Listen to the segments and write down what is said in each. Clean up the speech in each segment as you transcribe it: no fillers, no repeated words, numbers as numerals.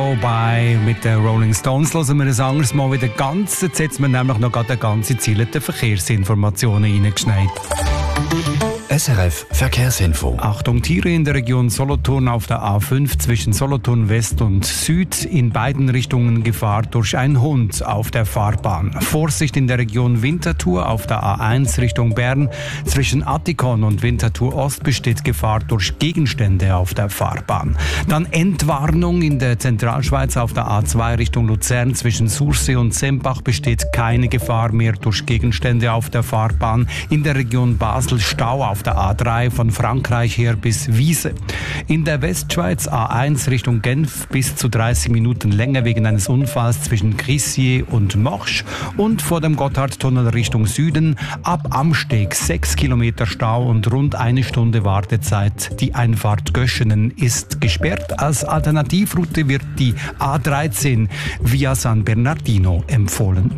Go By mit den Rolling Stones. Hören wir ein anderes Mal wieder ganz. Jetzt hat man nämlich noch eine ganze Ziele der Verkehrsinformationen reingeschneit. SRF Verkehrsinfo. Achtung, Tiere in der Region Solothurn auf der A5 zwischen Solothurn West und Süd. In beiden Richtungen Gefahr durch einen Hund auf der Fahrbahn. Vorsicht in der Region Winterthur auf der A1 Richtung Bern. Zwischen Attikon und Winterthur Ost besteht Gefahr durch Gegenstände auf der Fahrbahn. Dann Entwarnung in der Zentralschweiz auf der A2 Richtung Luzern. Zwischen Sursee und Sempach besteht keine Gefahr mehr durch Gegenstände auf der Fahrbahn. In der Region Basel Stau auf der A3 von Frankreich her bis Wiese. In der Westschweiz A1 Richtung Genf bis zu 30 Minuten länger wegen eines Unfalls zwischen Crissier und Morsch. Und vor dem Gotthardtunnel Richtung Süden ab Amsteg 6 Kilometer Stau und rund eine Stunde Wartezeit. Die Einfahrt Göschenen ist gesperrt. Als Alternativroute wird die A13 via San Bernardino empfohlen.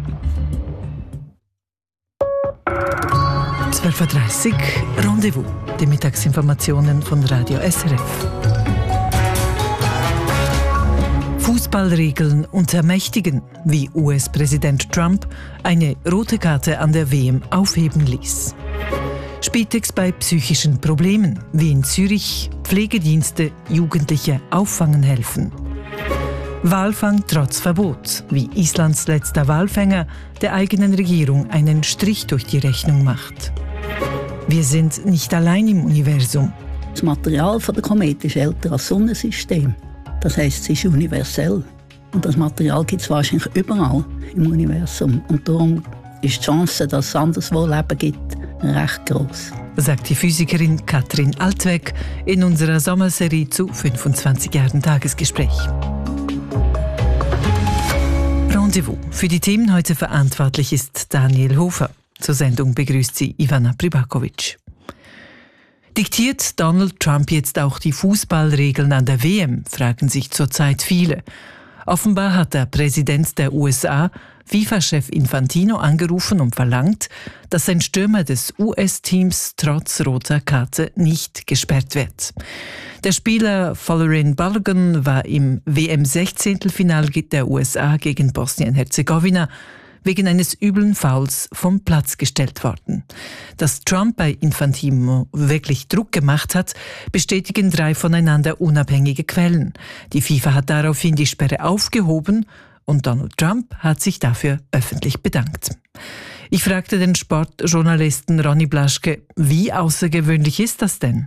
12.30 Uhr, Rendezvous, die Mittagsinformationen von Radio SRF. Fußballregeln und Ermächtigen, wie US-Präsident Trump eine rote Karte an der WM aufheben ließ. Spitex bei psychischen Problemen, wie in Zürich Pflegedienste Jugendliche auffangen helfen. Walfang trotz Verbot, wie Islands letzter Walfänger der eigenen Regierung einen Strich durch die Rechnung macht. Wir sind nicht allein im Universum. Das Material der Komet ist älter als das Sonnensystem. Das heisst, es ist universell. Und das Material gibt es wahrscheinlich überall im Universum. Und darum ist die Chance, dass es anderswo Leben gibt, recht gross. Sagt die Physikerin Katrin Altweg in unserer Sommerserie zu 25 Jahren Tagesgespräch. Rendezvous. Für die Themen heute verantwortlich ist Daniel Hofer. Zur Sendung begrüßt sie Ivana Pribakovic. Diktiert Donald Trump jetzt auch die Fußballregeln an der WM, fragen sich zurzeit viele. Offenbar hat der Präsident der USA FIFA-Chef Infantino angerufen und verlangt, dass ein Stürmer des US-Teams trotz roter Karte nicht gesperrt wird. Der Spieler Folarin Balogun war im WM-16-Finale der USA gegen Bosnien-Herzegowina wegen eines üblen Fouls vom Platz gestellt worden. Dass Trump bei Infantino wirklich Druck gemacht hat, bestätigen 3 voneinander unabhängige Quellen. Die FIFA hat daraufhin die Sperre aufgehoben und Donald Trump hat sich dafür öffentlich bedankt. Ich fragte den Sportjournalisten Ronny Blaschke, wie außergewöhnlich ist das denn?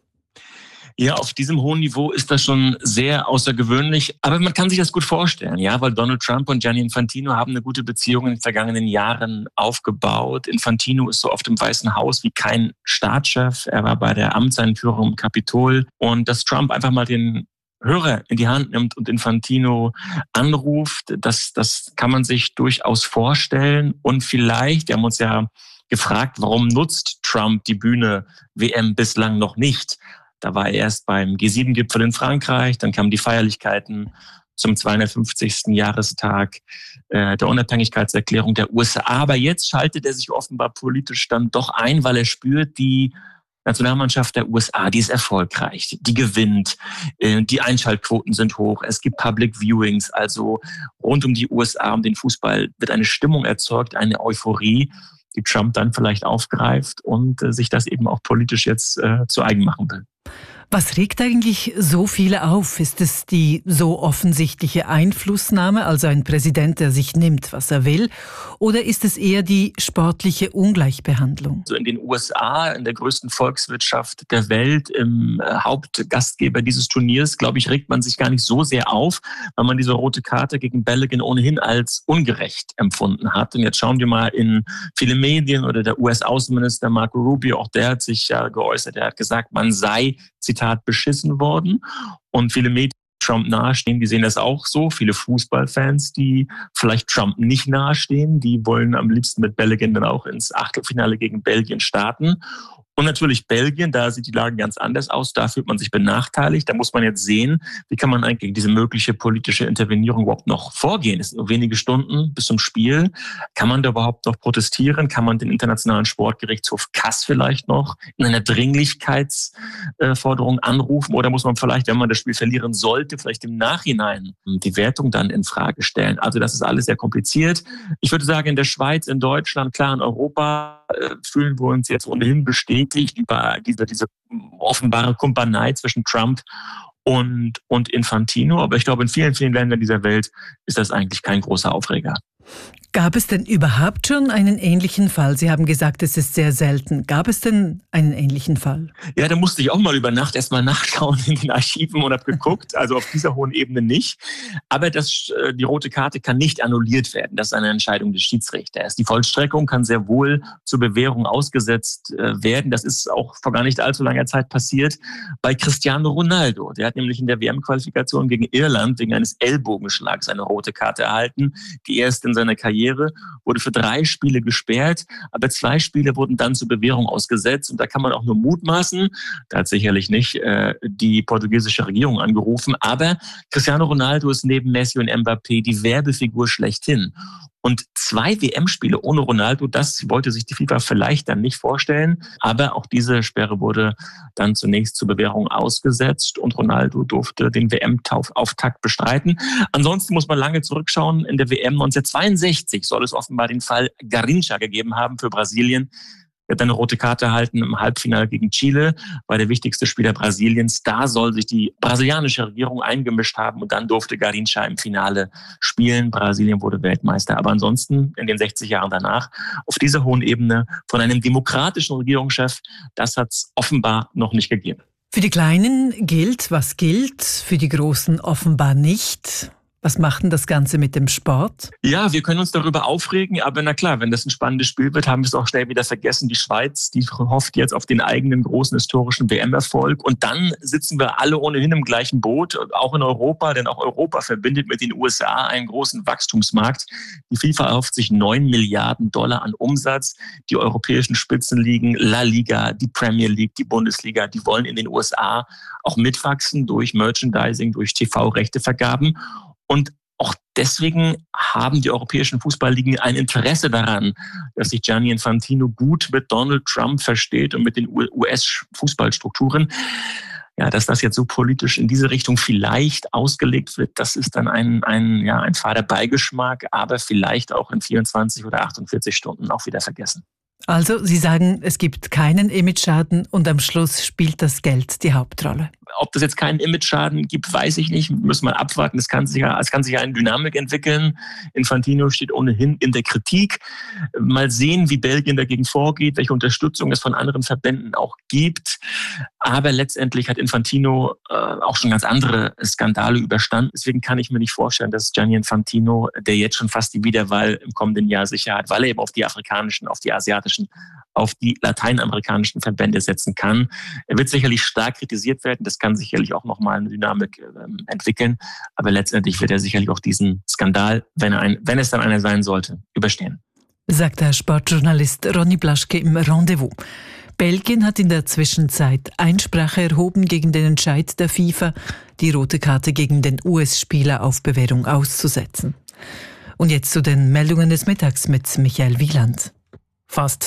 Ja, auf diesem hohen Niveau ist das schon sehr außergewöhnlich. Aber man kann sich das gut vorstellen, ja, weil Donald Trump und Gianni Infantino haben eine gute Beziehung in den vergangenen Jahren aufgebaut. Infantino ist so oft im Weißen Haus wie kein Staatschef. Er war bei der Amtseinführung im Kapitol. Und dass Trump einfach mal den Hörer in die Hand nimmt und Infantino anruft, das kann man sich durchaus vorstellen. Und vielleicht, wir haben uns ja gefragt, warum nutzt Trump die Bühne WM bislang noch nicht? Da war er erst beim G7-Gipfel in Frankreich, dann kamen die Feierlichkeiten zum 250. Jahrestag der Unabhängigkeitserklärung der USA. Aber jetzt schaltet er sich offenbar politisch dann doch ein, weil er spürt, die Nationalmannschaft der USA, die ist erfolgreich, die gewinnt, die Einschaltquoten sind hoch, es gibt Public Viewings, also rund um die USA, um den Fußball wird eine Stimmung erzeugt, eine Euphorie, die Trump dann vielleicht aufgreift und sich das eben auch politisch jetzt zu eigen machen will. Was regt eigentlich so viele auf? Ist es die so offensichtliche Einflussnahme, also ein Präsident, der sich nimmt, was er will? Oder ist es eher die sportliche Ungleichbehandlung? Also in den USA, in der größten Volkswirtschaft der Welt, im Hauptgastgeber dieses Turniers, glaube ich, regt man sich gar nicht so sehr auf, weil man diese rote Karte gegen Balogun ohnehin als ungerecht empfunden hat. Und jetzt schauen wir mal in viele Medien oder der US-Außenminister Marco Rubio, auch der hat sich ja geäußert, er hat gesagt, man sei, Zitat, beschissen worden. Und viele Medien, die Trump nahestehen, die sehen das auch so. Viele Fußballfans, die vielleicht Trump nicht nahestehen, die wollen am liebsten mit Balogun dann auch ins Achtelfinale gegen Belgien starten. Und natürlich Belgien, da sieht die Lage ganz anders aus. Da fühlt man sich benachteiligt. Da muss man jetzt sehen, wie kann man eigentlich gegen diese mögliche politische Intervenierung überhaupt noch vorgehen. Es sind nur wenige Stunden bis zum Spiel. Kann man da überhaupt noch protestieren? Kann man den Internationalen Sportgerichtshof CAS vielleicht noch in einer Dringlichkeitsforderung anrufen? Oder muss man vielleicht, wenn man das Spiel verlieren sollte, vielleicht im Nachhinein die Wertung dann in Frage stellen? Also das ist alles sehr kompliziert. Ich würde sagen, in der Schweiz, in Deutschland, klar in Europa fühlen wir uns jetzt ohnehin bestätigt über diese offenbare Kumpanei zwischen Trump und Infantino. Aber ich glaube, in vielen, vielen Ländern dieser Welt ist das eigentlich kein großer Aufreger. Gab es denn überhaupt schon einen ähnlichen Fall? Sie haben gesagt, es ist sehr selten. Gab es denn einen ähnlichen Fall? Ja, da musste ich auch mal über Nacht erstmal nachschauen in den Archiven und habe geguckt. Also auf dieser hohen Ebene nicht. Aber die rote Karte kann nicht annulliert werden. Das ist eine Entscheidung des Schiedsrichters. Die Vollstreckung kann sehr wohl zur Bewährung ausgesetzt werden. Das ist auch vor gar nicht allzu langer Zeit passiert bei Cristiano Ronaldo. Der hat nämlich in der WM-Qualifikation gegen Irland wegen eines Ellbogenschlags eine rote Karte erhalten. Die erste in seiner Karriere, wurde für 3 Spiele gesperrt, aber 2 Spiele wurden dann zur Bewährung ausgesetzt. Und da kann man auch nur mutmaßen, da hat sicherlich nicht die portugiesische Regierung angerufen, aber Cristiano Ronaldo ist neben Messi und Mbappé die Werbefigur schlechthin. Und 2 WM-Spiele ohne Ronaldo, das wollte sich die FIFA vielleicht dann nicht vorstellen. Aber auch diese Sperre wurde dann zunächst zur Bewährung ausgesetzt und Ronaldo durfte den WM-Auftakt bestreiten. Ansonsten muss man lange zurückschauen. In der WM 1962 soll es offenbar den Fall Garrincha gegeben haben für Brasilien. Er hat eine rote Karte erhalten im Halbfinale gegen Chile, war der wichtigste Spieler Brasiliens. Da soll sich die brasilianische Regierung eingemischt haben und dann durfte Garrincha im Finale spielen. Brasilien wurde Weltmeister. Aber ansonsten in den 60 Jahren danach auf dieser hohen Ebene von einem demokratischen Regierungschef, das hat es offenbar noch nicht gegeben. Für die Kleinen gilt, was gilt, für die Großen offenbar nicht. Was macht denn das Ganze mit dem Sport? Ja, wir können uns darüber aufregen, aber na klar, wenn das ein spannendes Spiel wird, haben wir es auch schnell wieder vergessen. Die Schweiz, die hofft jetzt auf den eigenen großen historischen WM-Erfolg. Und dann sitzen wir alle ohnehin im gleichen Boot, auch in Europa, denn auch Europa verbindet mit den USA einen großen Wachstumsmarkt. Die FIFA erhofft sich $9 Milliarden an Umsatz. Die europäischen Spitzenligen, La Liga, die Premier League, die Bundesliga, die wollen in den USA auch mitwachsen durch Merchandising, durch TV-Rechtevergaben. Und auch deswegen haben die europäischen Fußballligen ein Interesse daran, dass sich Gianni Infantino gut mit Donald Trump versteht und mit den US-Fußballstrukturen. Ja, dass das jetzt so politisch in diese Richtung vielleicht ausgelegt wird, das ist dann ein fader Beigeschmack, aber vielleicht auch in 24 oder 48 Stunden auch wieder vergessen. Also, Sie sagen, es gibt keinen Imageschaden und am Schluss spielt das Geld die Hauptrolle. Ob das jetzt keinen Imageschaden gibt, weiß ich nicht. Müssen wir abwarten. Es kann sich ja eine Dynamik entwickeln. Infantino steht ohnehin in der Kritik. Mal sehen, wie Belgien dagegen vorgeht, welche Unterstützung es von anderen Verbänden auch gibt. Aber letztendlich hat Infantino auch schon ganz andere Skandale überstanden. Deswegen kann ich mir nicht vorstellen, dass Gianni Infantino, der jetzt schon fast die Wiederwahl im kommenden Jahr sicher hat, weil er eben auf die afrikanischen, auf die asiatischen, auf die lateinamerikanischen Verbände setzen kann. Er wird sicherlich stark kritisiert werden. Das kann sicherlich auch nochmal eine Dynamik entwickeln. Aber letztendlich wird er sicherlich auch diesen Skandal, wenn es dann einer sein sollte, überstehen. Sagt der Sportjournalist Ronny Blaschke im Rendezvous. Belgien hat in der Zwischenzeit Einsprache erhoben gegen den Entscheid der FIFA, die rote Karte gegen den US-Spieler auf Bewährung auszusetzen. Und jetzt zu den Meldungen des Mittags mit Michael Wieland. Fast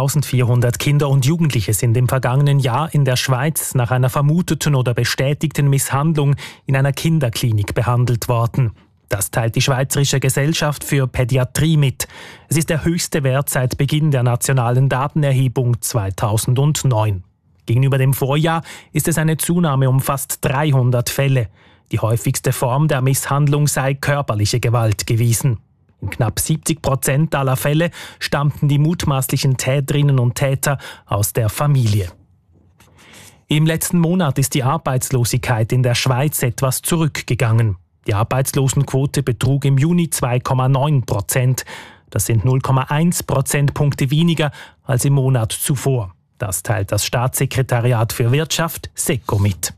2400 Kinder und Jugendliche sind im vergangenen Jahr in der Schweiz nach einer vermuteten oder bestätigten Misshandlung in einer Kinderklinik behandelt worden. Das teilt die Schweizerische Gesellschaft für Pädiatrie mit. Es ist der höchste Wert seit Beginn der nationalen Datenerhebung 2009. Gegenüber dem Vorjahr ist es eine Zunahme um fast 300 Fälle. Die häufigste Form der Misshandlung sei körperliche Gewalt gewesen. In knapp 70% aller Fälle stammten die mutmaßlichen Täterinnen und Täter aus der Familie. Im letzten Monat ist die Arbeitslosigkeit in der Schweiz etwas zurückgegangen. Die Arbeitslosenquote betrug im Juni 2,9%. Das sind 0,1 Prozentpunkte weniger als im Monat zuvor. Das teilt das Staatssekretariat für Wirtschaft, SECO, mit.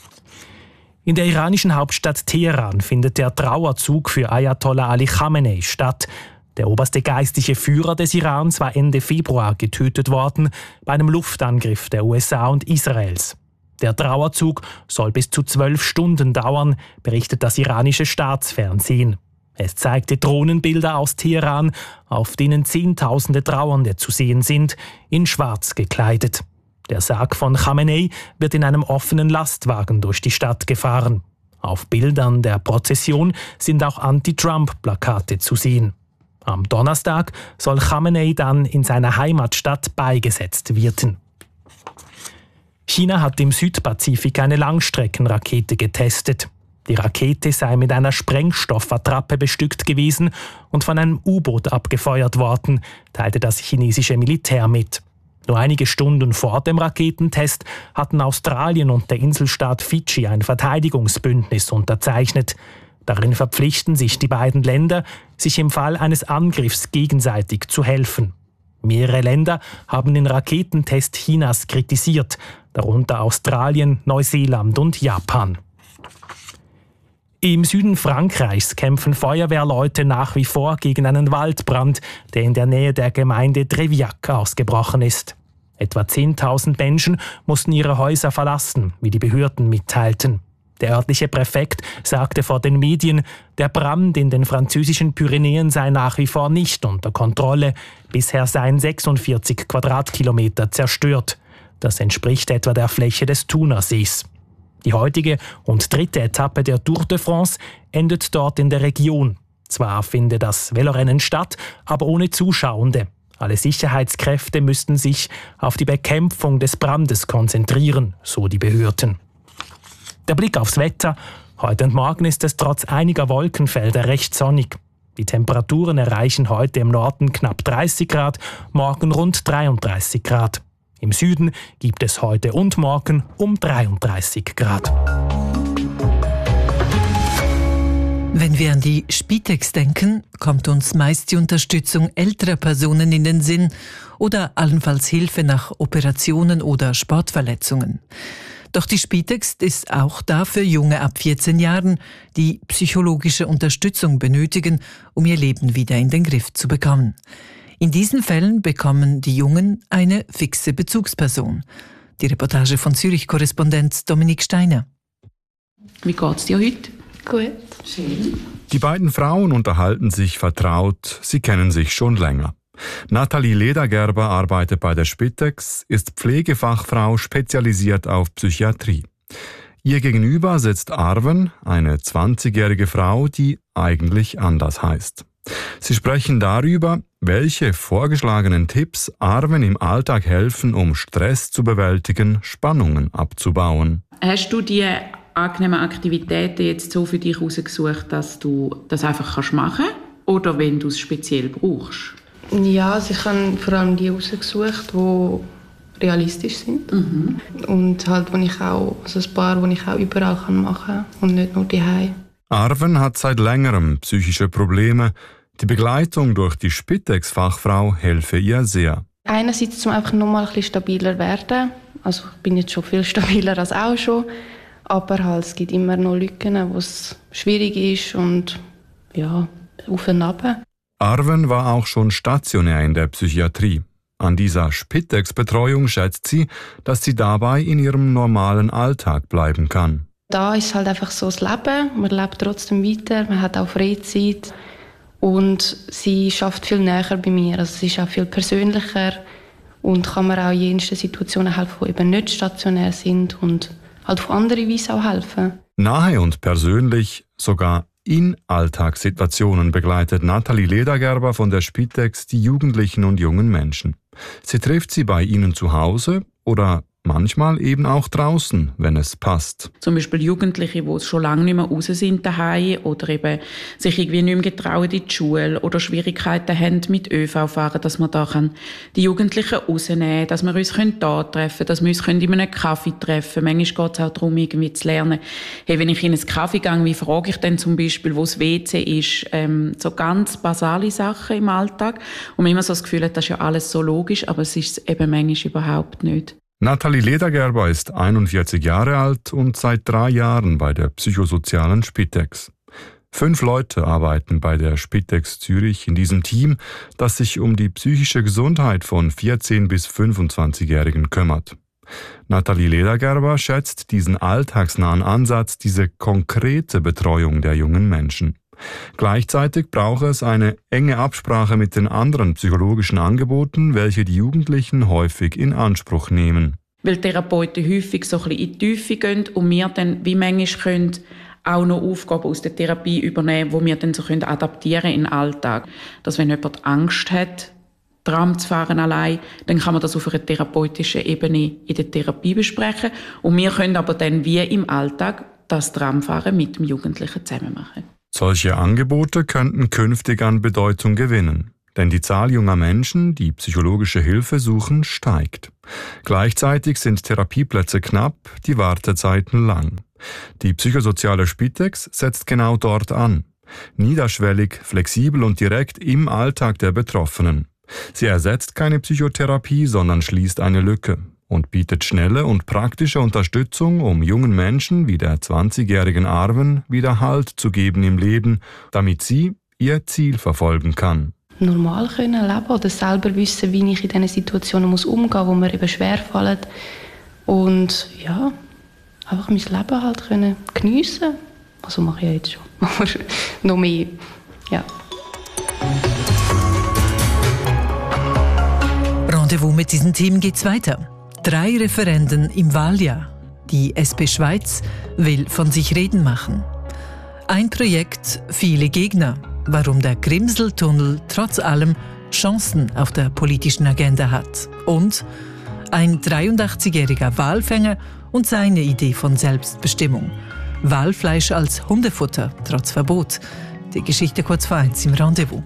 In der iranischen Hauptstadt Teheran findet der Trauerzug für Ayatollah Ali Khamenei statt. Der oberste geistliche Führer des Irans war Ende Februar getötet worden bei einem Luftangriff der USA und Israels. Der Trauerzug soll bis zu 12 Stunden dauern, berichtet das iranische Staatsfernsehen. Es zeigte Drohnenbilder aus Teheran, auf denen Zehntausende Trauernde zu sehen sind, in Schwarz gekleidet. Der Sarg von Khamenei wird in einem offenen Lastwagen durch die Stadt gefahren. Auf Bildern der Prozession sind auch Anti-Trump-Plakate zu sehen. Am Donnerstag soll Khamenei dann in seiner Heimatstadt beigesetzt werden. China hat im Südpazifik eine Langstreckenrakete getestet. Die Rakete sei mit einer Sprengstoffattrappe bestückt gewesen und von einem U-Boot abgefeuert worden, teilte das chinesische Militär mit. Nur einige Stunden vor dem Raketentest hatten Australien und der Inselstaat Fidschi ein Verteidigungsbündnis unterzeichnet. Darin verpflichten sich die beiden Länder, sich im Fall eines Angriffs gegenseitig zu helfen. Mehrere Länder haben den Raketentest Chinas kritisiert, darunter Australien, Neuseeland und Japan. Im Süden Frankreichs kämpfen Feuerwehrleute nach wie vor gegen einen Waldbrand, der in der Nähe der Gemeinde Treviac ausgebrochen ist. Etwa 10.000 Menschen mussten ihre Häuser verlassen, wie die Behörden mitteilten. Der örtliche Präfekt sagte vor den Medien, der Brand in den französischen Pyrenäen sei nach wie vor nicht unter Kontrolle. Bisher seien 46 Quadratkilometer zerstört. Das entspricht etwa der Fläche des Thunersees. Die heutige und dritte Etappe der Tour de France endet dort in der Region. Zwar findet das Velorennen statt, aber ohne Zuschauende. Alle Sicherheitskräfte müssten sich auf die Bekämpfung des Brandes konzentrieren, so die Behörden. Der Blick aufs Wetter. Heute und morgen ist es trotz einiger Wolkenfelder recht sonnig. Die Temperaturen erreichen heute im Norden knapp 30 Grad, morgen rund 33 Grad. Im Süden gibt es heute und morgen um 33 Grad. Wenn wir an die Spitex denken, kommt uns meist die Unterstützung älterer Personen in den Sinn oder allenfalls Hilfe nach Operationen oder Sportverletzungen. Doch die Spitex ist auch da für Junge ab 14 Jahren, die psychologische Unterstützung benötigen, um ihr Leben wieder in den Griff zu bekommen. In diesen Fällen bekommen die Jungen eine fixe Bezugsperson. Die Reportage von Zürich-Korrespondent Dominik Steiner. Wie geht's dir heute? Gut. Schön. Die beiden Frauen unterhalten sich vertraut, sie kennen sich schon länger. Nathalie Ledergerber arbeitet bei der Spitex, ist Pflegefachfrau spezialisiert auf Psychiatrie. Ihr gegenüber sitzt Arwen, eine 20-jährige Frau, die eigentlich anders heißt. Sie sprechen darüber, welche vorgeschlagenen Tipps Arwen im Alltag helfen, um Stress zu bewältigen, Spannungen abzubauen. Hast du die angenehmen Aktivitäten jetzt so für dich herausgesucht, dass du das einfach machen kannst? Oder wenn du es speziell brauchst? Ja, also ich habe vor allem die herausgesucht, die realistisch sind. Mhm. Und halt, ein paar, die ich auch überall machen kann und nicht nur daheim. Arwen hat seit längerem psychische Probleme. Die Begleitung durch die Spitex-Fachfrau helfe ihr sehr. Einerseits, um einfach noch mal ein bisschen stabiler werden. Also ich bin jetzt schon viel stabiler als auch schon. Aber halt, es gibt immer noch Lücken, wo es schwierig ist und ja, auf und ab. Arwen war auch schon stationär in der Psychiatrie. An dieser Spitex-Betreuung schätzt sie, dass sie dabei in ihrem normalen Alltag bleiben kann. Da ist halt einfach so das Leben. Man lebt trotzdem weiter, man hat auch Freizeit. Und sie schafft viel näher bei mir. Also sie ist auch viel persönlicher und kann mir auch in jensten Situationen helfen, die eben nicht stationär sind und halt auf andere Weise auch helfen. Nahe und persönlich, sogar in Alltagssituationen begleitet Nathalie Ledergerber von der Spitex die Jugendlichen und jungen Menschen. Sie trifft sie bei ihnen zu Hause oder manchmal eben auch draußen, wenn es passt. Zum Beispiel Jugendliche, die schon lange nicht mehr raus sind daheim oder eben sich irgendwie nicht mehr getrauen in die Schule oder Schwierigkeiten haben mit ÖV fahren, dass man da die Jugendlichen rausnehmen kann, dass wir uns da treffen können, dass wir uns in einem Kaffee treffen können. Manchmal geht es auch darum, irgendwie zu lernen, hey, wenn ich in einen Kaffee gehe, wie frage ich denn zum Beispiel, wo das WC ist? So ganz basale Sachen im Alltag. Und man immer so das Gefühl hat, das ist ja alles so logisch, aber es ist eben manchmal überhaupt nicht. Nathalie Ledergerber ist 41 Jahre alt und seit 3 Jahren bei der psychosozialen Spitex. 5 Leute arbeiten bei der Spitex Zürich in diesem Team, das sich um die psychische Gesundheit von 14- bis 25-Jährigen kümmert. Nathalie Ledergerber schätzt diesen alltagsnahen Ansatz, diese konkrete Betreuung der jungen Menschen. Gleichzeitig brauche es eine enge Absprache mit den anderen psychologischen Angeboten, welche die Jugendlichen häufig in Anspruch nehmen. Weil Therapeuten häufig so ein bisschen in die Tiefe gehen und wir dann wie manchmal können auch noch Aufgaben aus der Therapie übernehmen, die wir dann so adaptieren in den Alltag. Dass wenn jemand Angst hat, Tram zu fahren allein, dann kann man das auf einer therapeutischen Ebene in der Therapie besprechen. Und wir können aber dann wie im Alltag das Tramfahren mit dem Jugendlichen zusammen machen. Solche Angebote könnten künftig an Bedeutung gewinnen. Denn die Zahl junger Menschen, die psychologische Hilfe suchen, steigt. Gleichzeitig sind Therapieplätze knapp, die Wartezeiten lang. Die psychosoziale Spitex setzt genau dort an. Niederschwellig, flexibel und direkt im Alltag der Betroffenen. Sie ersetzt keine Psychotherapie, sondern schließt eine Lücke und bietet schnelle und praktische Unterstützung, um jungen Menschen wie der 20-jährigen Arwen wieder Halt zu geben im Leben, damit sie ihr Ziel verfolgen kann. Normal können leben oder selber wissen, wie ich in diesen Situationen umgehen muss, wo mir eben schwerfallen. Und ja, einfach mein Leben halt können geniessen. Also mache ich ja jetzt schon, aber noch mehr, ja. Rendezvous mit diesem Team geht's weiter. 3 Referenden im Wahljahr. Die SP Schweiz will von sich reden machen. Ein Projekt, viele Gegner. Warum der Grimseltunnel trotz allem Chancen auf der politischen Agenda hat. Und ein 83-jähriger Walfänger und seine Idee von Selbstbestimmung. Walfleisch als Hundefutter trotz Verbot. Die Geschichte kurz vor 1 im Rendezvous.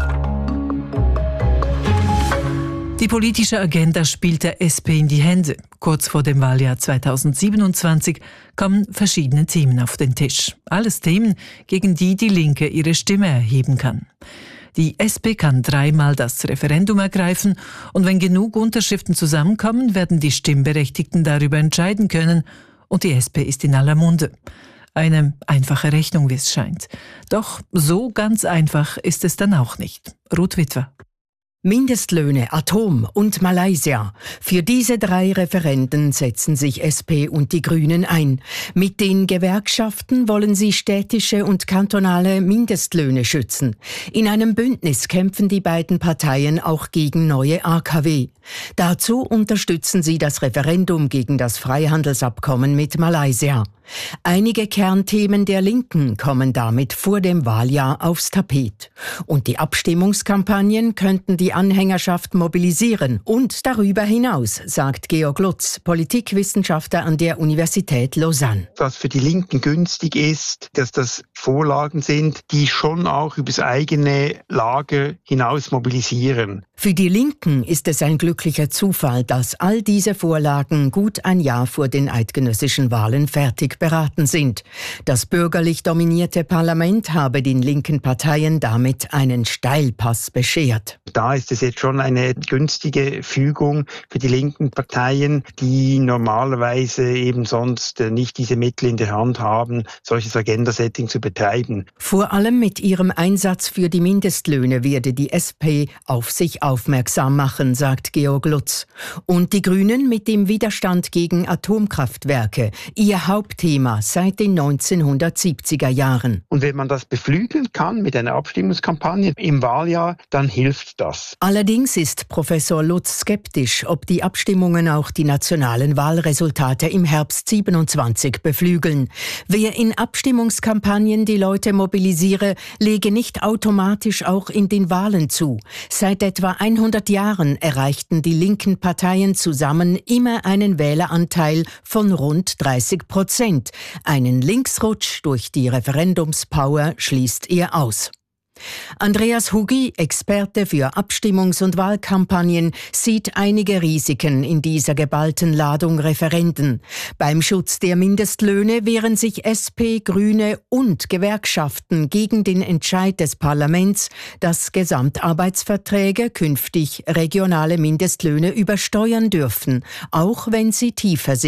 Die politische Agenda spielt der SP in die Hände. Kurz vor dem Wahljahr 2027 kommen verschiedene Themen auf den Tisch. Alles Themen, gegen die die Linke ihre Stimme erheben kann. Die SP kann 3-mal das Referendum ergreifen und wenn genug Unterschriften zusammenkommen, werden die Stimmberechtigten darüber entscheiden können und die SP ist in aller Munde. Eine einfache Rechnung, wie es scheint. Doch so ganz einfach ist es dann auch nicht. Ruth Witwer. Mindestlöhne, Atom und Malaysia. Für diese 3 Referenden setzen sich SP und die Grünen ein. Mit den Gewerkschaften wollen sie städtische und kantonale Mindestlöhne schützen. In einem Bündnis kämpfen die beiden Parteien auch gegen neue AKW. Dazu unterstützen sie das Referendum gegen das Freihandelsabkommen mit Malaysia. Einige Kernthemen der Linken kommen damit vor dem Wahljahr aufs Tapet. Und die Abstimmungskampagnen könnten die Anhängerschaft mobilisieren und darüber hinaus, sagt Georg Lutz, Politikwissenschaftler an der Universität Lausanne. Was für die Linken günstig ist, dass das Vorlagen sind, die schon auch übers eigene Lager hinaus mobilisieren. Für die Linken ist es ein glücklicher Zufall, dass all diese Vorlagen gut ein Jahr vor den eidgenössischen Wahlen fertig beraten sind. Das bürgerlich dominierte Parlament habe den linken Parteien damit einen Steilpass beschert. Da ist es jetzt schon eine günstige Fügung für die linken Parteien, die normalerweise eben sonst nicht diese Mittel in der Hand haben, solches Agenda-Setting zu betreiben. Vor allem mit ihrem Einsatz für die Mindestlöhne werde die SP auf sich aufmerksam machen, sagt Georg Lutz. Und die Grünen mit dem Widerstand gegen Atomkraftwerke, ihr Hauptthema seit den 1970er Jahren. Und wenn man das beflügeln kann mit einer Abstimmungskampagne im Wahljahr, dann hilft das. Allerdings ist Professor Lutz skeptisch, ob die Abstimmungen auch die nationalen Wahlresultate im Herbst 27 beflügeln. Wer in Abstimmungskampagnen die Leute mobilisiere, lege nicht automatisch auch in den Wahlen zu. Seit etwa 100 Jahren erreichten die linken Parteien zusammen immer einen Wähleranteil von rund 30%. Einen Linksrutsch durch die Referendumspower schließt er aus. Andreas Hugi, Experte für Abstimmungs- und Wahlkampagnen, sieht einige Risiken in dieser geballten Ladung Referenden. Beim Schutz der Mindestlöhne wehren sich SP, Grüne und Gewerkschaften gegen den Entscheid des Parlaments, dass Gesamtarbeitsverträge künftig regionale Mindestlöhne übersteuern dürfen, auch wenn sie tiefer sind.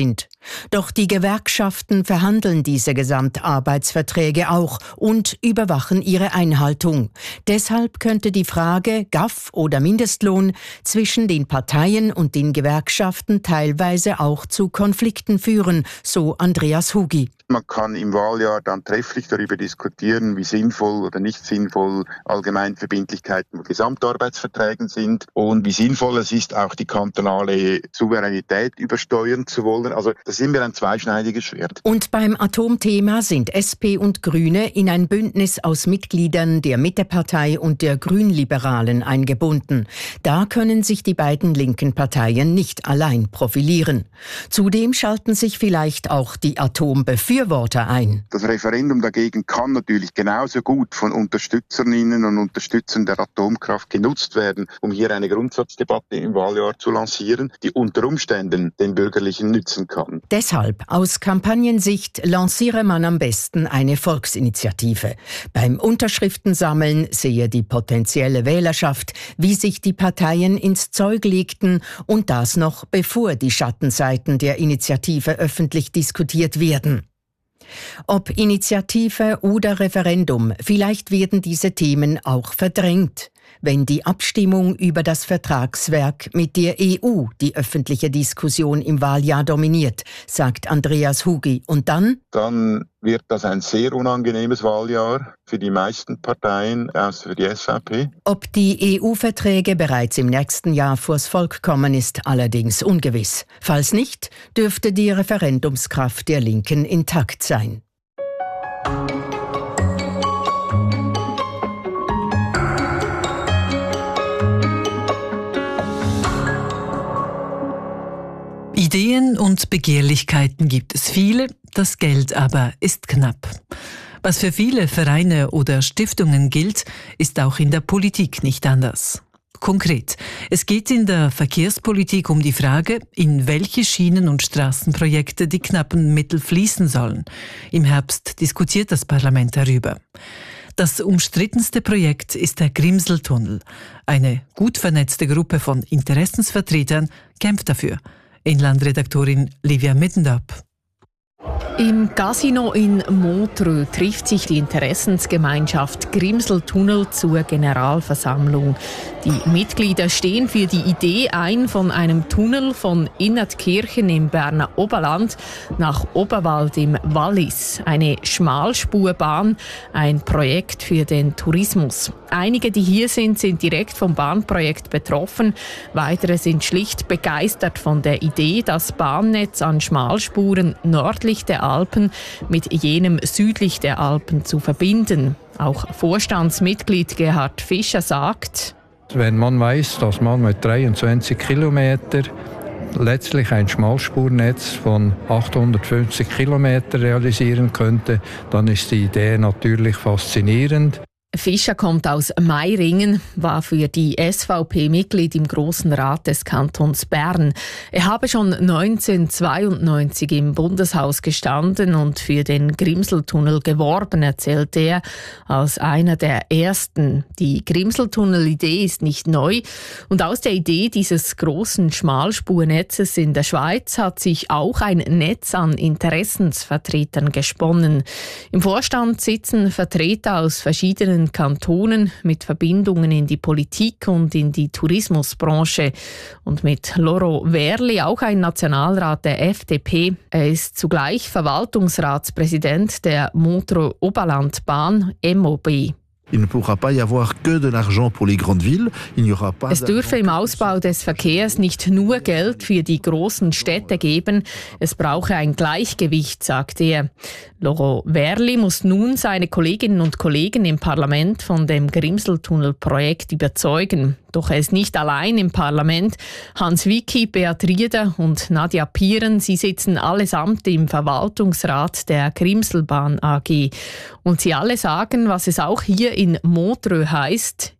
Doch die Gewerkschaften verhandeln diese Gesamtarbeitsverträge auch und überwachen ihre Einhaltung. Deshalb könnte die Frage GAV oder Mindestlohn zwischen den Parteien und den Gewerkschaften teilweise auch zu Konflikten führen, so Andreas Hugi. Man kann im Wahljahr dann trefflich darüber diskutieren, wie sinnvoll oder nicht sinnvoll Allgemeinverbindlichkeiten von Gesamtarbeitsverträgen sind und wie sinnvoll es ist, auch die kantonale Souveränität übersteuern zu wollen. Also das ist immer ein zweischneidiges Schwert. Und beim Atomthema sind SP und Grüne in ein Bündnis aus Mitgliedern der Mittepartei und der Grünliberalen eingebunden. Da können sich die beiden linken Parteien nicht allein profilieren. Zudem schalten sich vielleicht auch die Atombefürworter ein. Das Referendum dagegen kann natürlich genauso gut von Unterstützerinnen und Unterstützern der Atomkraft genutzt werden, um hier eine Grundsatzdebatte im Wahljahr zu lancieren, die unter Umständen den Bürgerlichen nützen kann. Deshalb, aus Kampagnensicht, lanciere man am besten eine Volksinitiative. Beim Unterschriftensammeln sehe die potenzielle Wählerschaft, wie sich die Parteien ins Zeug legten und das noch bevor die Schattenseiten der Initiative öffentlich diskutiert werden. Ob Initiative oder Referendum, vielleicht werden diese Themen auch verdrängt, wenn die Abstimmung über das Vertragswerk mit der EU die öffentliche Diskussion im Wahljahr dominiert, sagt Andreas Hugi. Und dann? Dann wird das ein sehr unangenehmes Wahljahr für die meisten Parteien, außer für die SVP. Ob die EU-Verträge bereits im nächsten Jahr vors Volk kommen, ist allerdings ungewiss. Falls nicht, dürfte die Referendumskraft der Linken intakt sein. Ideen und Begehrlichkeiten gibt es viele, das Geld aber ist knapp. Was für viele Vereine oder Stiftungen gilt, ist auch in der Politik nicht anders. Konkret, es geht in der Verkehrspolitik um die Frage, in welche Schienen- und Straßenprojekte die knappen Mittel fließen sollen. Im Herbst diskutiert das Parlament darüber. Das umstrittenste Projekt ist der Grimseltunnel. Eine gut vernetzte Gruppe von Interessensvertretern kämpft dafür. Inlandredaktorin Livia Middendorp. Im Casino in Montreux trifft sich die Interessensgemeinschaft Grimseltunnel zur Generalversammlung. Die Mitglieder stehen für die Idee ein von einem Tunnel von Innertkirchen im Berner Oberland nach Oberwald im Wallis. Eine Schmalspurbahn, ein Projekt für den Tourismus. Einige, die hier sind direkt vom Bahnprojekt betroffen. Weitere sind schlicht begeistert von der Idee, das Bahnnetz an Schmalspuren nördlich der Alpen mit jenem südlich der Alpen zu verbinden. Auch Vorstandsmitglied Gerhard Fischer sagt: Wenn man weiß, dass man mit 23 Kilometer letztlich ein Schmalspurnetz von 850 Kilometer realisieren könnte, dann ist die Idee natürlich faszinierend. Fischer kommt aus Meiringen, war für die SVP Mitglied im Grossen Rat des Kantons Bern. Er habe schon 1992 im Bundeshaus gestanden und für den Grimseltunnel geworben, erzählt er, als einer der Ersten. Die Grimseltunnel-Idee ist nicht neu und aus der Idee dieses großen Schmalspurnetzes in der Schweiz hat sich auch ein Netz an Interessensvertretern gesponnen. Im Vorstand sitzen Vertreter aus verschiedenen Kantonen mit Verbindungen in die Politik und in die Tourismusbranche. Und mit Loro Werli, auch ein Nationalrat der FDP. Er ist zugleich Verwaltungsratspräsident der Montreux Oberlandbahn MOB. Es dürfe im Ausbau des Verkehrs nicht nur Geld für die großen Städte geben, es brauche ein Gleichgewicht, sagt er. Loro Werli muss nun seine Kolleginnen und Kollegen im Parlament von dem Grimseltunnel-Projekt überzeugen. Doch er ist nicht allein im Parlament. Hans Wicki, Beat Rieder und Nadja Pieren, sie sitzen allesamt im Verwaltungsrat der Grimselbahn AG. Und sie alle sagen, was es auch hier in Montreux heißt: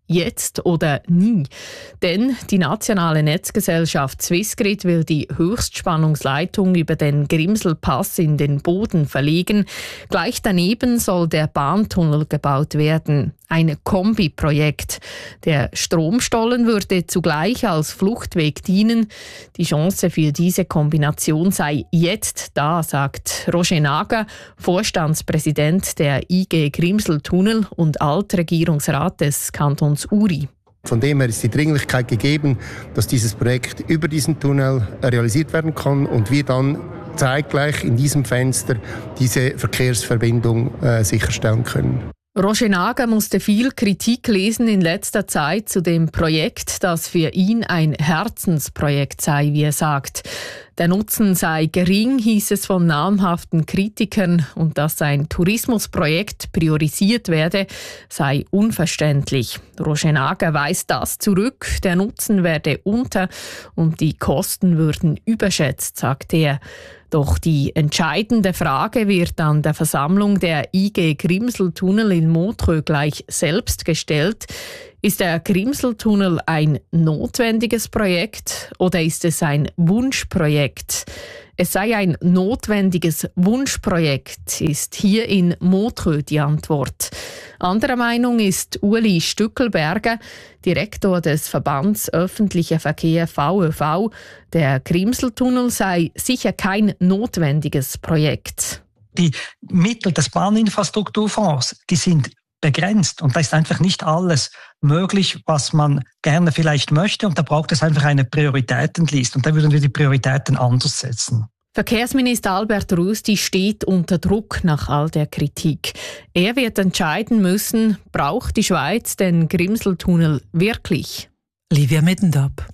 jetzt oder nie. Denn die nationale Netzgesellschaft Swissgrid will die Höchstspannungsleitung über den Grimselpass in den Boden verlegen. Gleich daneben soll der Bahntunnel gebaut werden. Ein Kombiprojekt. Der Stromstollen würde zugleich als Fluchtweg dienen. Die Chance für diese Kombination sei jetzt da, sagt Roger Nager, Vorstandspräsident der IG Grimseltunnel und Altregierungsrat des Kantons Uri. Von dem her ist die Dringlichkeit gegeben, dass dieses Projekt über diesen Tunnel realisiert werden kann und wir dann zeitgleich in diesem Fenster diese Verkehrsverbindung sicherstellen können. Roger Nager musste viel Kritik lesen in letzter Zeit zu dem Projekt, das für ihn ein Herzensprojekt sei, wie er sagt. Der Nutzen sei gering, hieß es von namhaften Kritikern, und dass ein Tourismusprojekt priorisiert werde, sei unverständlich. Roger Nager weist das zurück, der Nutzen werde unter und die Kosten würden überschätzt, sagt er. Doch die entscheidende Frage wird an der Versammlung der IG Grimseltunnel in Montreux gleich selbst gestellt. Ist der Grimseltunnel ein notwendiges Projekt oder ist es ein Wunschprojekt? Es sei ein notwendiges Wunschprojekt, ist hier in Montreux die Antwort. Anderer Meinung ist Uli Stückelberger, Direktor des Verbands Öffentlicher Verkehr VÖV. Der Grimseltunnel sei sicher kein notwendiges Projekt. Die Mittel des Bahninfrastrukturfonds, die sind begrenzt und da ist einfach nicht alles möglich, was man gerne vielleicht möchte, und da braucht es einfach eine Prioritätenliste und da würden wir die Prioritäten anders setzen. Verkehrsminister Albert Rösti steht unter Druck nach all der Kritik. Er wird entscheiden müssen, braucht die Schweiz den Grimseltunnel wirklich? Livia Middendorp.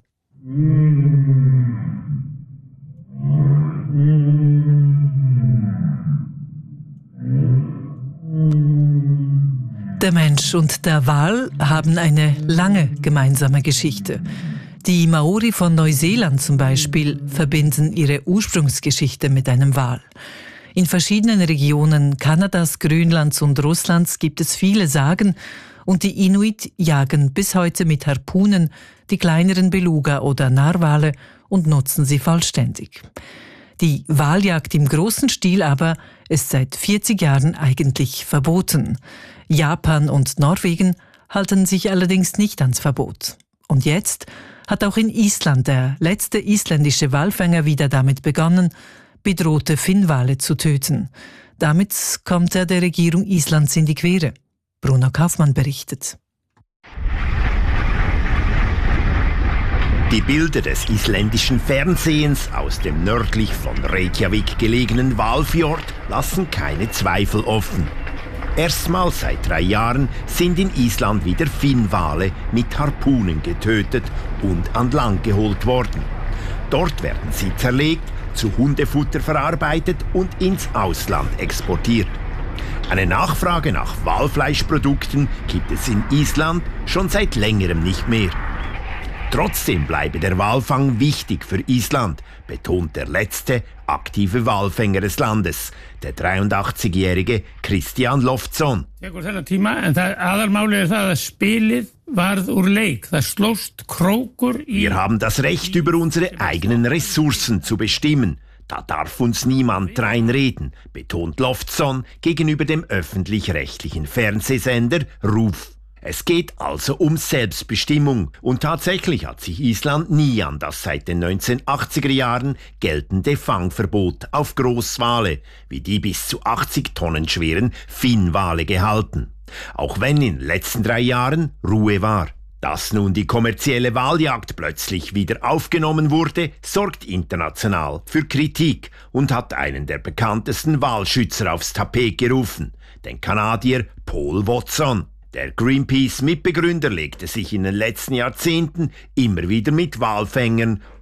Der Mensch und der Wal haben eine lange gemeinsame Geschichte. Die Maori von Neuseeland zum Beispiel verbinden ihre Ursprungsgeschichte mit einem Wal. In verschiedenen Regionen Kanadas, Grönlands und Russlands gibt es viele Sagen, und die Inuit jagen bis heute mit Harpunen die kleineren Beluga oder Narwale und nutzen sie vollständig. Die Waljagd im großen Stil aber ist seit 40 Jahren eigentlich verboten. Japan und Norwegen halten sich allerdings nicht ans Verbot. Und jetzt hat auch in Island der letzte isländische Walfänger wieder damit begonnen, bedrohte Finnwale zu töten. Damit kommt er der Regierung Islands in die Quere. Bruno Kaufmann berichtet. Die Bilder des isländischen Fernsehens aus dem nördlich von Reykjavik gelegenen Hvalfjord lassen keine Zweifel offen. Erstmals seit 3 Jahren sind in Island wieder Finnwale mit Harpunen getötet und an Land geholt worden. Dort werden sie zerlegt, zu Hundefutter verarbeitet und ins Ausland exportiert. Eine Nachfrage nach Walfleischprodukten gibt es in Island schon seit längerem nicht mehr. Trotzdem bleibe der Walfang wichtig für Island, betont der letzte aktive Walfänger des Landes, der 83-jährige Christian Loftsson. Wir haben das Recht, über unsere eigenen Ressourcen zu bestimmen. Da darf uns niemand reinreden, betont Loftsson gegenüber dem öffentlich-rechtlichen Fernsehsender RÚV. Es geht also um Selbstbestimmung, und tatsächlich hat sich Island nie an das seit den 1980er Jahren geltende Fangverbot auf Großwale, wie die bis zu 80 Tonnen schweren Finnwale gehalten. Auch wenn in den letzten 3 Jahren Ruhe war. Dass nun die kommerzielle Waljagd plötzlich wieder aufgenommen wurde, sorgt international für Kritik und hat einen der bekanntesten Walschützer aufs Tapet gerufen, den Kanadier Paul Watson. Der Greenpeace-Mitbegründer legte sich in den letzten Jahrzehnten immer wieder mit Walfängern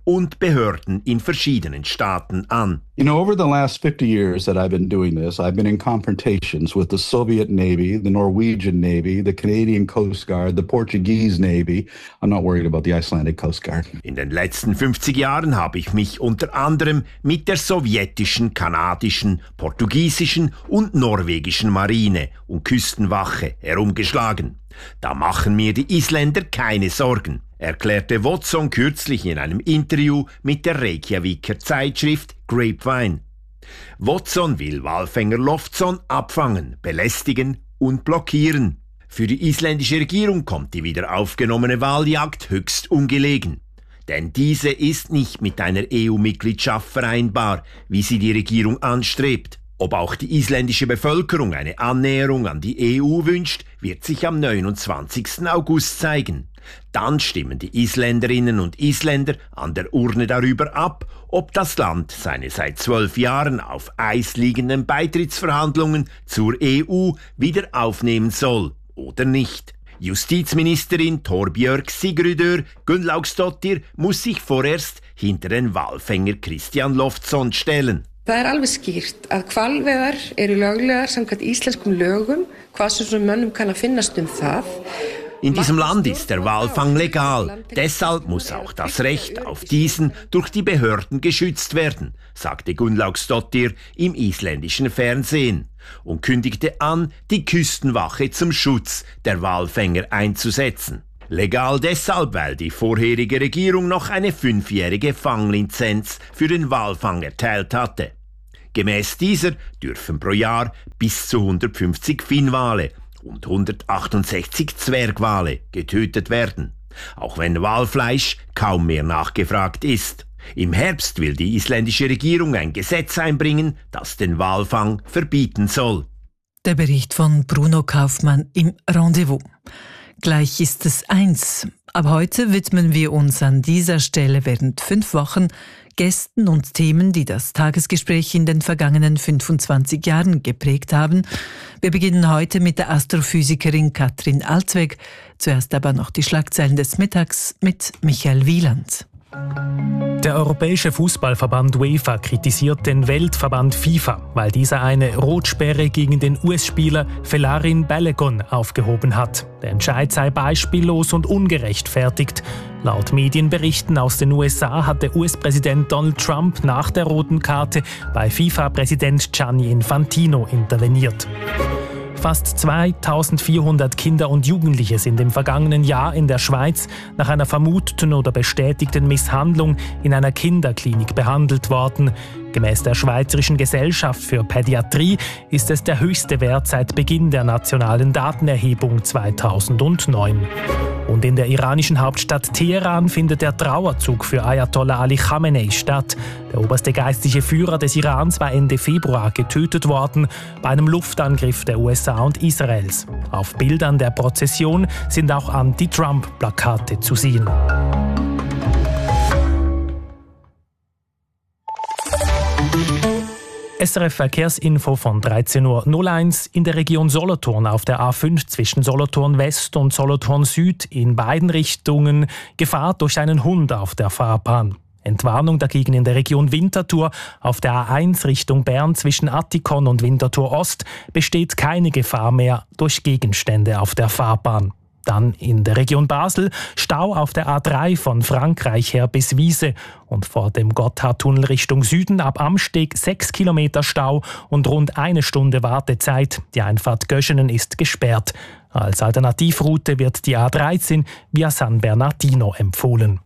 und Behörden in verschiedenen Staaten an. You know, over the last 50 years that I've been doing this, I've been in confrontations with the Soviet Navy, the Norwegian Navy, the Canadian Coast Guard, the Portuguese Navy. I'm not worried about the Icelandic Coast Guard. In den letzten 50 Jahren habe ich mich unter anderem mit der sowjetischen, kanadischen, portugiesischen und norwegischen Marine und Küstenwache herumgeschlagen. Da machen mir die Isländer keine Sorgen, erklärte Watson kürzlich in einem Interview mit der Reykjaviker Zeitschrift Grapevine. Watson will Walfänger Loftsson abfangen, belästigen und blockieren. Für die isländische Regierung kommt die wieder aufgenommene Waljagd höchst ungelegen. Denn diese ist nicht mit einer EU-Mitgliedschaft vereinbar, wie sie die Regierung anstrebt. Ob auch die isländische Bevölkerung eine Annäherung an die EU wünscht, wird sich am 29. August zeigen. Dann stimmen die Isländerinnen und Isländer an der Urne darüber ab, ob das Land seine seit 12 Jahren auf Eis liegenden Beitrittsverhandlungen zur EU wieder aufnehmen soll oder nicht. Justizministerin Torbjörg Sigurður Gunnlaugsdóttir muss sich vorerst hinter den Walfänger Kristján Loftsson stellen. Það alveg skýrt að hvalveiðar eru löglegar samkvæmt íslenskum lögum, hvað sem mönnum kann finnast það. In diesem Land ist der Walfang legal. Deshalb muss auch das Recht auf diesen durch die Behörden geschützt werden, sagte Gunnlaugsdóttir im isländischen Fernsehen und kündigte an, die Küstenwache zum Schutz der Walfänger einzusetzen. Legal deshalb, weil die vorherige Regierung noch eine 5-jährige Fanglizenz für den Walfang erteilt hatte. Gemäß dieser dürfen pro Jahr bis zu 150 Finnwale und 168 Zwergwale getötet werden, auch wenn Walfleisch kaum mehr nachgefragt ist. Im Herbst will die isländische Regierung ein Gesetz einbringen, das den Walfang verbieten soll. Der Bericht von Bruno Kaufmann im Rendezvous. Gleich ist es 1. Ab heute widmen wir uns an dieser Stelle während 5 Wochen Gästen und Themen, die das Tagesgespräch in den vergangenen 25 Jahren geprägt haben. Wir beginnen heute mit der Astrophysikerin Katrin Altwegg. Zuerst aber noch die Schlagzeilen des Mittags mit Michael Wieland. Der Europäische Fußballverband UEFA kritisiert den Weltverband FIFA, weil dieser eine Rotsperre gegen den US-Spieler Felarin Balogun aufgehoben hat. Der Entscheid sei beispiellos und ungerechtfertigt. Laut Medienberichten aus den USA hat der US-Präsident Donald Trump nach der roten Karte bei FIFA-Präsident Gianni Infantino interveniert. Fast 2400 Kinder und Jugendliche sind im vergangenen Jahr in der Schweiz nach einer vermuteten oder bestätigten Misshandlung in einer Kinderklinik behandelt worden. Gemäß der Schweizerischen Gesellschaft für Pädiatrie ist es der höchste Wert seit Beginn der nationalen Datenerhebung 2009. Und in der iranischen Hauptstadt Teheran findet der Trauerzug für Ayatollah Ali Khamenei statt. Der oberste geistliche Führer des Irans war Ende Februar getötet worden bei einem Luftangriff der USA und Israels. Auf Bildern der Prozession sind auch Anti-Trump-Plakate zu sehen. SRF Verkehrsinfo von 13.01 Uhr in der Region Solothurn auf der A5 zwischen Solothurn West und Solothurn Süd in beiden Richtungen Gefahr durch einen Hund auf der Fahrbahn. Entwarnung dagegen in der Region Winterthur auf der A1 Richtung Bern zwischen Attikon und Winterthur Ost besteht keine Gefahr mehr durch Gegenstände auf der Fahrbahn. Dann in der Region Basel Stau auf der A3 von Frankreich her bis Wiese und vor dem Gotthardtunnel Richtung Süden ab Amsteg 6 Kilometer Stau und rund 1 Stunde Wartezeit. Die Einfahrt Göschenen ist gesperrt. Als Alternativroute wird die A13 via San Bernardino empfohlen.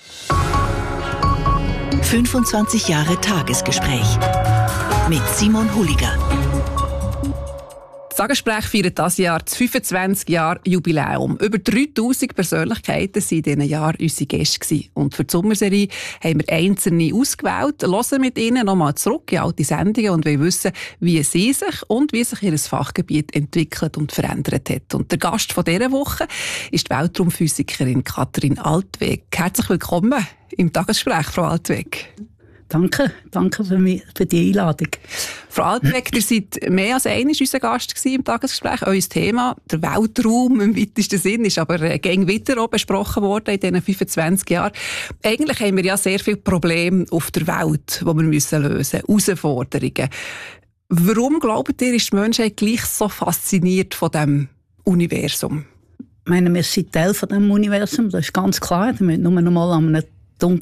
25 Jahre Tagesgespräch mit Simon Huliger. Das Tagesgespräch feiert dieses Jahr das 25 Jahre Jubiläum. Über 3000 Persönlichkeiten waren in diesen Jahren unsere Gäste. Und für die Sommerserie haben wir einzelne ausgewählt, hören mit ihnen nochmal zurück in alte Sendungen und wollen wissen, wie sie sich und wie sich ihr Fachgebiet entwickelt und verändert hat. Und der Gast von dieser Woche ist die Weltraumphysikerin Katrin Altwegg. Herzlich willkommen im Tagesgespräch, Frau Altwegg. Danke für die Einladung. Frau Altenweg, ihr seid mehr als einmal unser Gast gewesen im Tagesgespräch. Euer Thema, der Weltraum im weitesten Sinn, ist aber gegen wieder auch besprochen worden in diesen 25 Jahren. Eigentlich haben wir ja sehr viele Probleme auf der Welt, die wir lösen müssen, Herausforderungen. Warum, glaubt ihr, ist die Menschheit gleich so fasziniert von diesem Universum? Ich meine, wir sind Teil von diesem Universum, das ist ganz klar. Wir müssen nur noch mal in einer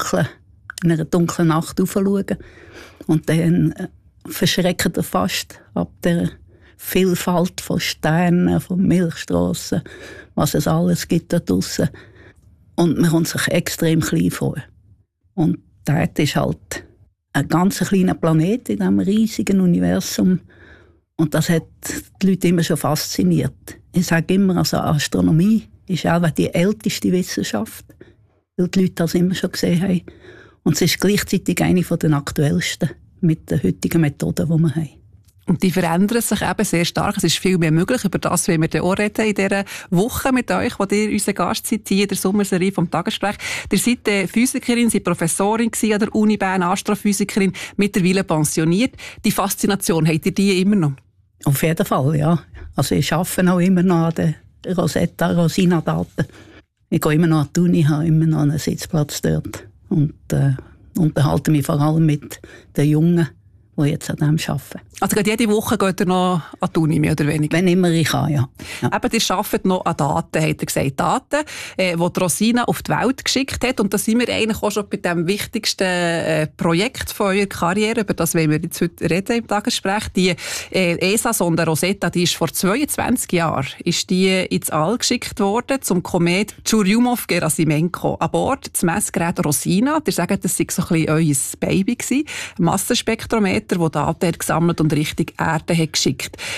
dunklen Nacht aufschauen. Und dann verschrecken wir fast ab der Vielfalt von Sternen, von Milchstrassen, was es alles gibt da draussen. Und man kommt sich extrem klein vor. Und die Erde ist halt ein ganz kleiner Planet in diesem riesigen Universum. Und das hat die Leute immer schon fasziniert. Ich sage immer, also Astronomie ist auch die älteste Wissenschaft, weil die Leute das immer schon gesehen haben. Und es ist gleichzeitig eine der aktuellsten mit den heutigen Methoden, die wir haben. Und die verändern sich eben sehr stark. Es ist viel mehr möglich. Über das wollen wir dann auch reden in dieser Woche mit euch, wo ihr unser Gast seid, hier in der Sommerserie vom Tagesgespräch. Ihr seid Physikerin, seid Professorin an der Uni Bern, Astrophysikerin, mittlerweile pensioniert. Die Faszination, habt ihr die immer noch? Auf jeden Fall, ja. Also ich arbeite auch immer noch an den Rosina-Daten. Ich gehe immer noch an die Uni, habe immer noch einen Sitzplatz dort und unterhalte mich vor allem mit den Jungen, die jetzt an dem arbeiten. Also jede Woche geht ihr noch an die Uni, mehr oder weniger? Wenn immer ich kann, ja. Eben, ihr arbeitet noch an Daten, hat er gesagt. Daten, die Rosina auf die Welt geschickt hat. Und da sind wir eigentlich auch schon bei dem wichtigsten Projekt von eurer Karriere, über das wollen wir jetzt heute reden im Tagesgespräch. Die ESA-Sonde Rosetta, die ist vor 22 Jahren ist die ins All geschickt worden, zum Komet Churyumov-Gerasimenko. An Bord das Messgerät Rosina. Ihr sagt, das sei so ein bisschen euer Baby gewesen. Massenspektrometer, das Daten gesammelt und Richtung Erde hat geschickt.